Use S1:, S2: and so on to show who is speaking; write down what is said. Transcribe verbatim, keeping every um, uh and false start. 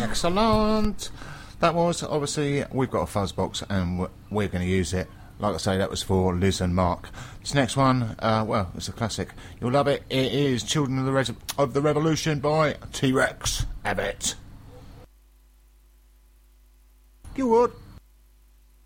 S1: Excellent. That was, obviously, we've got a fuzz box and we're going to use it. Like I say, that was for Liz and Mark. This next one, uh, well, it's a classic. You'll love it. It is Children of the, Res- of the Revolution by T-Rex. Have it. You would.